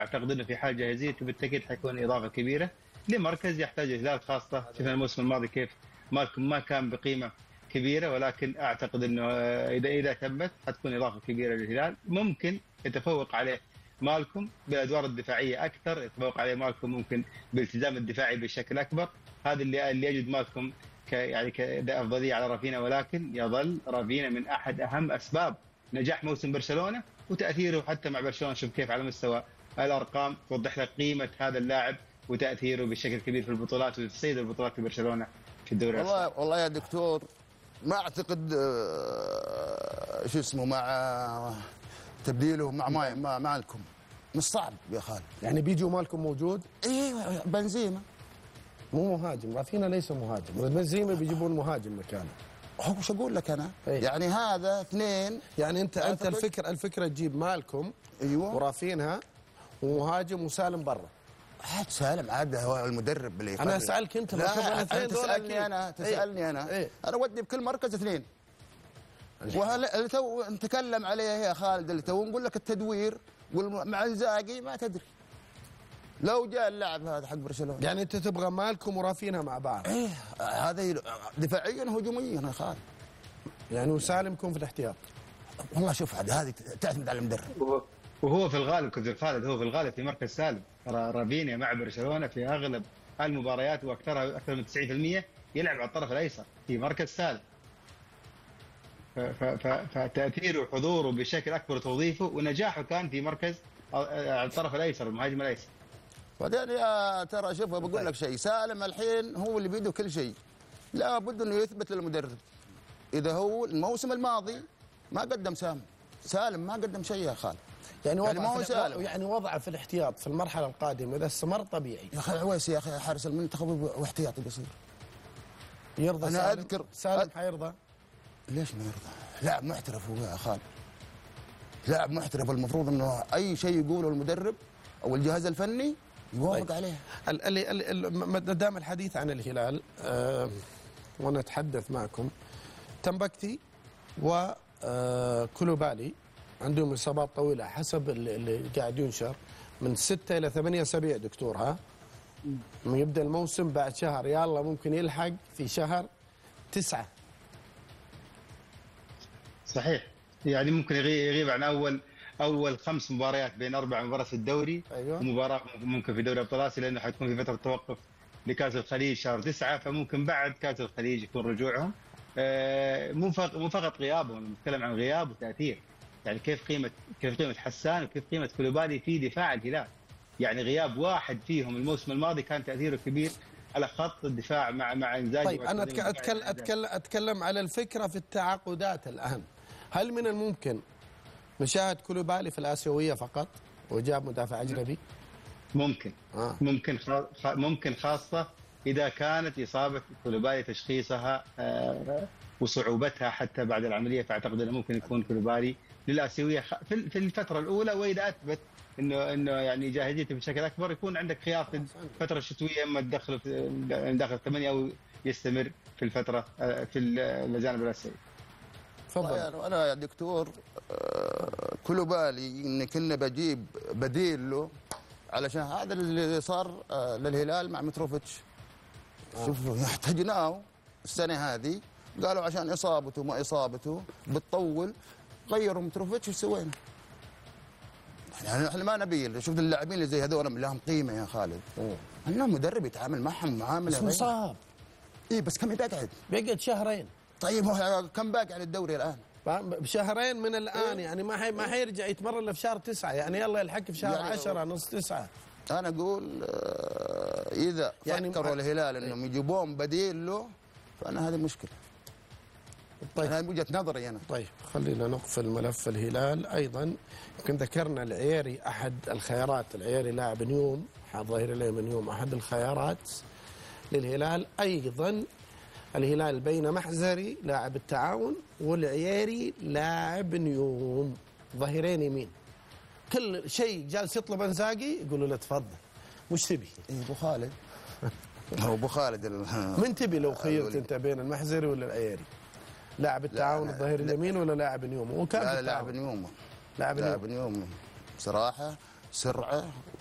اعتقد انه في حال جاهزيته بالتاكيد حيكون اضافه كبيره لمركز يحتاج الهلال، خاصه شفنا الموسم الماضي كيف مالكم ما كان بقيمه كبيره، ولكن اعتقد انه اذا ثبت حتكون اضافه كبيره للهلال. ممكن يتفوق عليه مالكم بالادوار الدفاعيه اكثر، يتفوق عليه مالكم ممكن بالالتزام الدفاعي بشكل اكبر. هذا اللي يجد مالكم يعني كافضليه على رافينا، ولكن يظل رافينا من احد اهم اسباب نجاح موسم برشلونه وتاثيره حتى مع برشلونه. شوف كيف على مستوى الارقام توضح لك قيمه هذا اللاعب وتاثيره بشكل كبير في البطولات وتصعيد البطولات في برشلونه في الدوري والله الاسباني. والله يا دكتور ما اعتقد شو اسمه مع تبديله مع مالكم مش صعب يا خالد. يعني بيجوا مالكم موجود؟ ايه بنزيما مو مهاجم، رافينا ليس مهاجم، بنزيما بيجيبون مهاجم مكانه. هو وش اقول لك انا؟ إيه؟ يعني هذا اثنين، يعني انت الفكره تجيب مالكم ايوه ورافينها ومهاجم وسالم برا. عاد سالم عاد هو المدرب اللي انا اسالك انت لا تسالني انا تسالني انا انا ودي بكل مركز اثنين. وهل اللي تو نتكلم عليه يا خالد اللي تو نقول لك التدوير مع انزاجي ما تدري لو جاء اللاعب هذا حق برشلونه. يعني انت تبغى مالكم ورافينها مع بعض؟ ايه هذا دفاعيا هجوميا يا خالد. يعني وسالم يكون في الاحتياط. والله شوف هذه تعتمد على المدرب. وهو في الغالب كابتن خالد، هو في الغالب في مركز سالم. رافينيا مع برشلونه في اغلب المباريات واكثرها اكثر من 90% يلعب على الطرف الايسر في مركز سالم. فتاثيره وحضوره بشكل اكبر وتوظيفه ونجاحه كان في مركز على الطرف الايسر، المهاجم الايسر. بعدين يا ترى شوف بقول لك شيء، سالم الحين هو اللي بيده كل شيء، لابد انه يثبت للمدرب. اذا هو الموسم الماضي ما قدم سالم ما قدم شيء يا خالد. يعني ما هو سالم، يعني وضعه في الاحتياط في المرحله القادمه اذا استمر طبيعي. يا اخي عويس يا اخي حارس المنتخب واحتياطي بيصير. يرضى انا سالم؟ اذكر سالم حيرضى؟ ليش ما يرضى؟ لاعب محترف هو يا خالد، لاعب محترف المفروض انه اي شيء يقوله المدرب او الجهاز الفني يوافق عليه. ما دام الحديث عن الهلال وانا اتحدث معكم، تنبكتي وكولوبالي عندهم اصابات طويله حسب اللي قاعد ينشر من 6 الى 8 اسابيع دكتور. ها من يبدا الموسم بعد شهر، يلا ممكن يلحق في شهر 9. صحيح، يعني ممكن يغيب عن اول 5 مباريات بين 4 مباريات في الدوري. أيوة. ومباراه ممكن في دوري ابطال اسيا لانه حتكون في فتره توقف لكاس الخليج شهر 9، فممكن بعد كاس الخليج يكون رجوعهم. مو فقط غيابهم، نتكلم عن غياب وتاثير. يعني كيف قيمه حسان وكيف قيمه كولوبالي في دفاع الهلال. يعني غياب واحد فيهم الموسم الماضي كان تاثيره كبير على خط الدفاع مع انزاجي. طيب انا اتكلم على الفكره في التعاقدات الان. هل من الممكن نشاهد كولوبالي في الاسيويه فقط وجاب مدافع اجنبي؟ ممكن. ممكن خاصه اذا كانت اصابه كولوبالي تشخيصها وصعوبتها حتى بعد العمليه، فاعتقد انه ممكن يكون كولوبالي للاسيويه في الفتره الاولى. واذا اثبت انه يعني جاهزيته بشكل اكبر يكون عندك خيار في الفتره الشتويه، اما تدخله داخل 8 او يستمر في الفتره في الجانب الاسيوي. تفضل. انا يا دكتور كولوبالي ان كنا بجيب بديل له علشان هذا اللي صار للهلال مع متروفيتش. شوفوا احتاجناه السنه هذه، قالوا عشان اصابته ما اصابته بتطول غيروا متروفيتش وسوينا. يعني احنا ما نبي شوف اللاعبين اللي زي هذول لهم قيمه يا خالد. انه مدرب يتعامل معهم معامله بس مصاب. ايه بس كم بيقعد؟ بيقعد شهرين. طيب هو كم باقي على الدوري الان؟ بشهرين من الان. يعني ما حيرجع يتمرن الا في شهر 9، يعني يلا يلحق في شهر يعني 10 نص 9. انا اقول اذا يعني فكروا الهلال انهم يجيبون بديل له فانا هذه مشكله. طيب انا وجهه نظري انا. طيب خلينا نقفل ملف الهلال. ايضا يمكن ذكرنا العياري احد الخيارات، العياري لاعب نيوم ظهير الايمن نيوم احد الخيارات للهلال. ايضا الهلال بين محزري لاعب التعاون والعياري لاعب نيوم ظهيرين يمين. كل شيء جالس يطلب انزاقي يقولوا له تفضل وش تبي؟ ابو خالد هو ابو خالد من تبي لو خيرت انت بين المحزري ولا العياري؟ لاعب التعاون الظهير اليمين ولا لاعب نيوم؟ لا لاعب نيوم. لاعب نيوم بصراحه سرعه